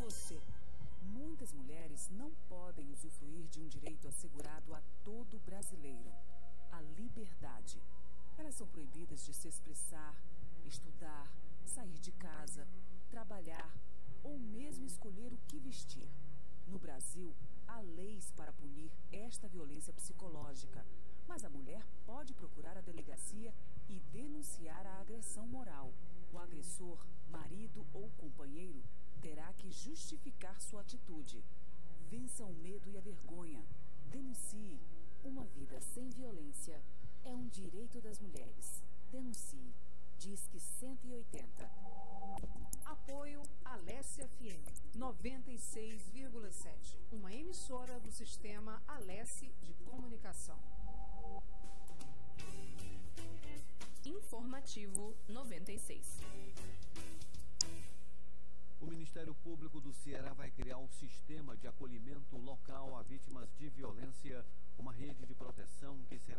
você. Muitas mulheres não podem usufruir de um direito assegurado a todo brasileiro: a liberdade. Elas são proibidas de se expressar, estudar, sair de casa, trabalhar ou mesmo escolher o que vestir. No Brasil, há leis para punir esta violência psicológica, mas a mulher pode procurar a delegacia e denunciar a agressão moral. O agressor, marido ou companheiro, terá que justificar sua atitude. Vença o medo e a vergonha. Denuncie. Uma vida sem violência é um direito das mulheres. Denuncie. Disque 180. Apoio Alesse FM 96,7. Uma emissora do sistema Alesse de Comunicação. Informativo 96. O Ministério Público do Ceará vai criar um sistema de acolhimento local a vítimas de violência, uma rede de proteção que será